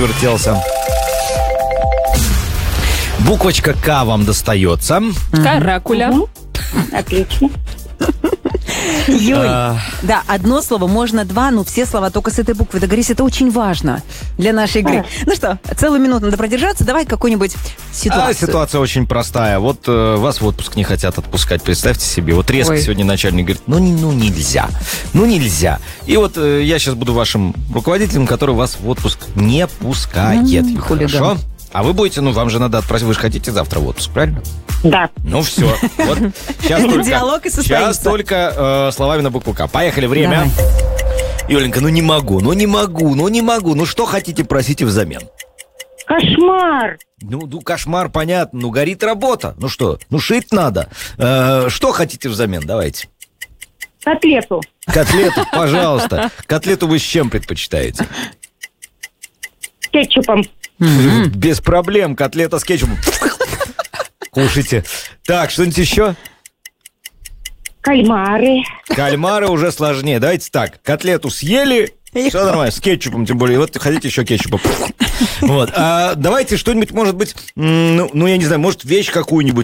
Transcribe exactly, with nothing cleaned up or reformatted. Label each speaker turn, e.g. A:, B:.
A: завертелся. Буквочка К вам достается.
B: Каракуля.
C: Угу. Отлично.
D: Юль,
A: А.
D: да, одно слово, можно два, но все слова только с этой буквы. Договорись, это очень важно для нашей игры.
C: Хорошо.
D: Ну что, целую минуту надо продержаться. Давай какую-нибудь ситуацию.
A: А, ситуация очень простая. Вот э, вас в отпуск не хотят отпускать. Представьте себе. Вот резко
B: Ой.
A: сегодня начальник говорит, ну, не- ну нельзя. Ну нельзя. И вот э, я сейчас буду вашим руководителем, который вас в отпуск не пускает.
D: М, хулиган.
A: Хорошо? А вы будете, ну, вам же надо отправить, вы же хотите завтра в отпуск, правильно?
C: Да.
A: Ну все. Вот сейчас только,
D: Диалог и
A: сейчас
D: состоится.
A: только э, словами на букву К. Поехали, время. Юленька, ну не могу, ну не могу, ну не могу. Ну что хотите, просите взамен.
C: Кошмар.
A: Ну, ну, кошмар, понятно. Ну, горит работа. Ну что, ну шить надо. Э, что хотите взамен? Давайте.
C: Котлету.
A: Котлету, пожалуйста. Котлету вы с чем предпочитаете?
C: С кетчупом.
A: Без проблем. Котлета с кетчупом. Кушайте. Так, что-нибудь еще?
C: Кальмары.
A: Кальмары уже сложнее. Давайте так. Котлету съели. Все нормально. С кетчупом, тем более. Вот хотите еще кетчупа. Вот. А давайте что-нибудь, может быть, м, ну, ну, я не знаю, может, вещь какую-нибудь.